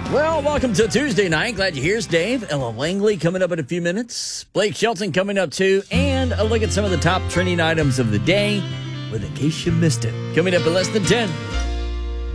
Well, welcome to Tuesday night. Glad you're here. It's Dave. Ella Langley coming up in a few minutes. Blake Shelton coming up too. And a look at some of the top trending items of the day with In Case You Missed It. Coming up in less than 10.